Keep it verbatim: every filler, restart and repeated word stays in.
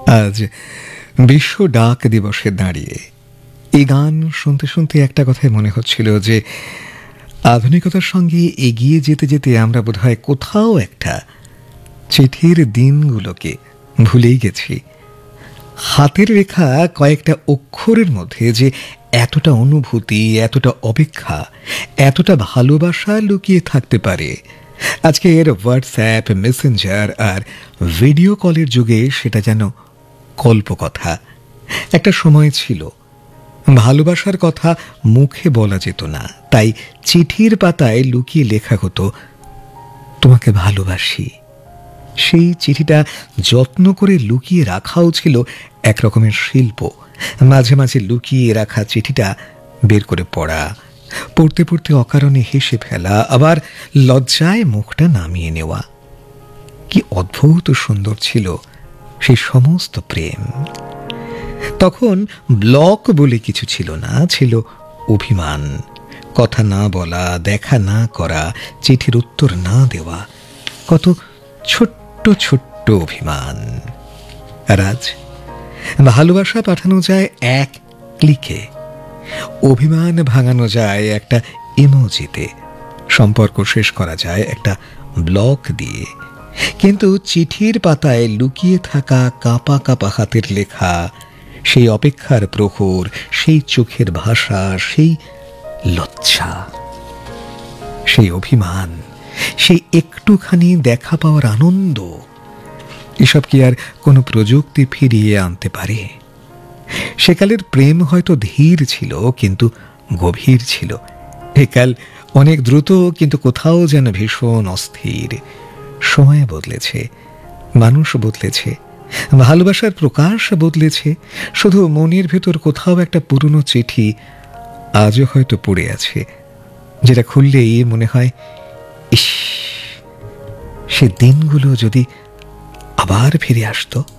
আজ বিশ্ব ডাক দিবসে দাঁড়িয়ে এই গান শুনতে শুনতে একটা কথাই মনে হচ্ছিল যে আধুনিকতার সঙ্গে এগিয়ে যেতে যেতে আমরা বোধহয় কোথাও একটা চিঠির দিনগুলোকে ভুলেই গেছি। হাতের লেখা কয়েকটা অক্ষরের মধ্যে যে এতটা অনুভূতি, এতটা অপেক্ষা, এতটা ভালোবাসা লুকিয়ে থাকতে পারে, আজকের হোয়াটসঅ্যাপ, মেসেঞ্জার আর ভিডিও কলের যুগে সেটা যেন কল্পকথা। একটা সময় ছিল ভালোবাসার কথা মুখে বলা যেত না, তাই চিঠির পাতায় লুকিয়ে লেখা হতো তোমাকে ভালোবাসি। সেই চিঠিটা যত্ন করে লুকিয়ে রাখাও ছিল এক রকমের শিল্প। মাঝে মাঝে লুকিয়ে রাখা চিঠিটা বের করে পড়া, পড়তে পড়তে অকারণে হেসে ফেলা, আবার লজ্জায় মুখটা নামিয়ে নেওয়া। কি অদ্ভুত সুন্দর ছিল সেই সমস্ত প্রেম। তখন ব্লক বলে কিছু ছিল না, ছিল অভিমান। কথা না বলা, দেখা না করা, চিঠির উত্তর না দেওয়া, কত ছোট্ট ছোট্ট অভিমান। আর আজ ভালোবাসা পাঠানো যায় এক ক্লিকে, অভিমান ভাঙানো যায় একটা ইমোজিতে, সম্পর্ক শেষ করা যায় একটা ব্লক দিয়ে। কিন্তু চিঠির পাতায় লুকিয়ে থাকা কাঁপা কাঁপা হাতের লেখা, সেই অপেক্ষার প্রহর, সেই চোখের ভাষা, সেই লজ্জা, সেই অভিমান, সেই একটুখানি দেখা পাওয়ার আনন্দ, এসব কি আর কোনো প্রযুক্তি ফিরিয়ে আনতে পারে? সেকালের প্রেম হয়তো ধীর ছিল কিন্তু গভীর ছিল। একাল অনেক দ্রুত কিন্তু কোথাও যেন ভীষণ অস্থির। সময় বদলেছে, মানুষ বদলেছে, ভালোবাসার প্রকাশ বদলেছে। শুধু মনের ভেতর কোথাও একটা পুরনো চিঠি আজও হয়তো পড়ে আছে, যেটা খুললেই মনে হয় ইস, সে দিনগুলো যদি আবার ফিরে আসতো।